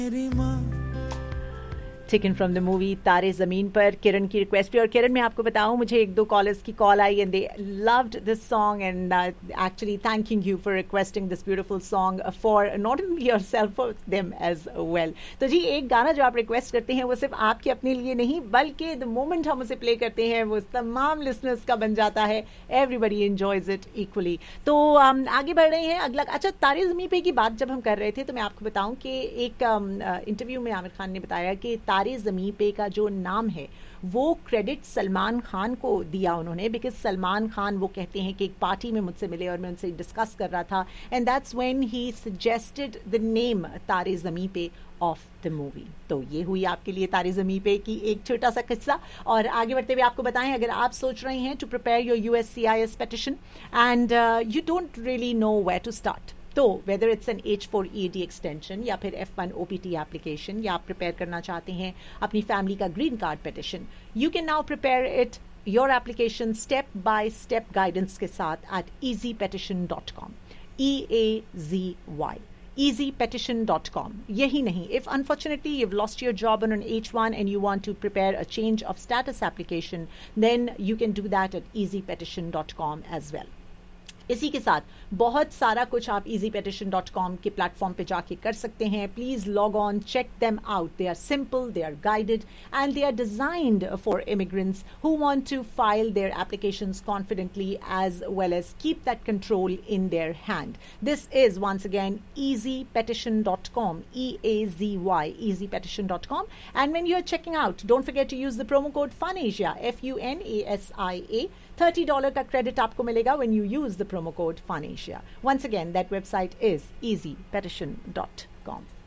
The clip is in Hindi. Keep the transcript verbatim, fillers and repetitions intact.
टेकन फ्रॉम द मूवी तारे ज़मीन पर, किरण की रिक्वेस्ट पे. और किरण, मैं आपको बताऊं, मुझे एक दो कॉलर्स की call I and they loved this song and actually thanking you for requesting this beautiful song for not only yourself, for them as well. तो जी, एक गाना जो आप रिक्वेस्ट करते हैं वो सिर्फ आपके अपने लिए नहीं, बल्कि द मोमेंट हम उसे प्ले करते हैं वो तमाम लिसनर्स का बन जाता है. Everybody enjoys it equally. तो um, आगे बढ़ रहे हैं. अगला, अच्छा, तारे ज़मीं पे की बात जब हम कर रहे थे तो मैं आपको बताऊं कि एक इंटरव्यू um, uh, में आमिर खान ने बताया कि तारे ज़मीं पे का जो नाम है वो क्रेडिट सलमान खान को दिया उन्होंने, बिकॉज सलमान खान वो कहते हैं कि एक पार्टी में मुझसे मिले और मैं उनसे डिस्कस कर रहा था and that's when he suggested the name तारे ज़मीं पे ऑफ द मूवी. तो ये हुई आपके लिए तारे ज़मीं पे की एक छोटा सा किस्सा. और आगे बढ़ते हुए आपको बताएं, अगर आप सोच रहे हैं to prepare your U S C I S petition and you don't really know where to start, तो whether it's an H four E D extension या फिर F one O P T application, या आप प्रिपेयर करना चाहते हैं अपनी फैमिली का green card petition, you can now prepare it your application step by step guidance के साथ eight easy petition dot com. E A ji Y easy petition dot com. Yahi nahi, if unfortunately you've lost your job on an H one and you want to prepare a change of status application, then you can do that at easy petition dot com as well. इसी के साथ बहुत सारा कुछ आप easy petition dot com के प्लेटफॉर्म पे जाके कर सकते हैं. Please log on, check them out. They are simple, they are guided and they are designed for immigrants who want to file their applications confidently as well as keep that control in their hand. This is once again easy petition dot com, E A Z Y, easy petition dot com. And when you're checking out, don't forget to use the promo code FUNASIA, F U N A S I A. thirty dollars का क्रेडिट आपको मिलेगा when you use the promo code FUNASIA. Once again, that website is easy petition dot com.